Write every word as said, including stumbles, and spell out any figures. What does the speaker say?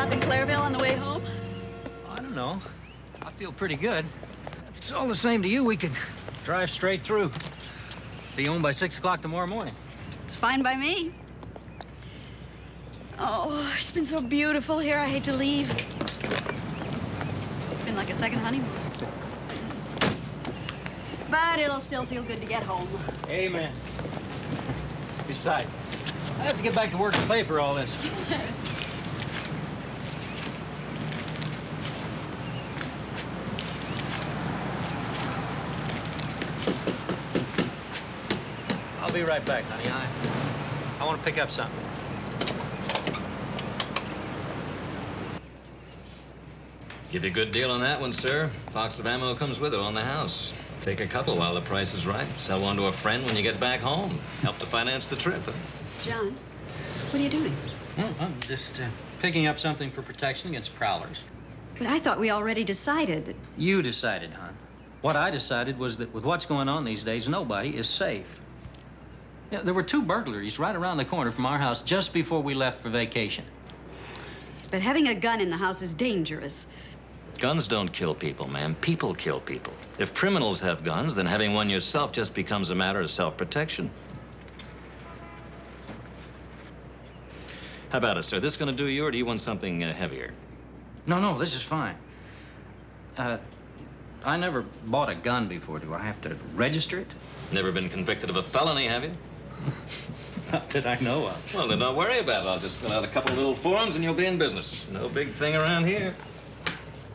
stop in Clairville on the way home? I don't know. I feel pretty good. If it's all the same to you, we could drive straight through. Be home by six o'clock tomorrow morning. It's fine by me. Oh, it's been so beautiful here. I hate to leave. It's been like a second honeymoon. But it'll still feel good to get home. Amen. Besides, I have to get back to work and pay for all this. I'll be right back, honey. I, I want to pick up something. Give you a good deal on that one, sir. Box of ammo comes with it on the house. Take a couple while the price is right. Sell one to a friend when you get back home. Help to finance the trip. Huh? John, what are you doing? Well, I'm just uh, picking up something for protection against prowlers. But I thought we already decided that... You decided, hon. What I decided was that with what's going on these days, nobody is safe. You know, there were two burglaries right around the corner from our house just before we left for vacation. But having a gun in the house is dangerous. Guns don't kill people, ma'am. People kill people. If criminals have guns, then having one yourself just becomes a matter of self-protection. How about it, sir? This gonna do you, or do you want something uh, heavier? No, no, this is fine. Uh, I never bought a gun before. Do I have to register it? Never been convicted of a felony, have you? Not that I know of. Well, then don't worry about it. I'll just fill out a couple little forms and you'll be in business. No big thing around here.